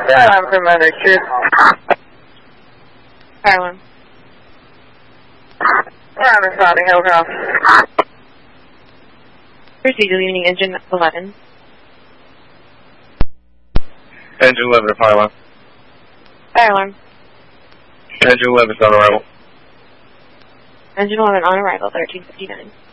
Yeah, I'm from Mother Truth. Fire alarm. We're on the Spotting Hillcross. Proceed to leaving engine 11. Engine 11 at fire alarm. Fire alarm. Engine 11 is on arrival. Engine 11 on arrival, 1359.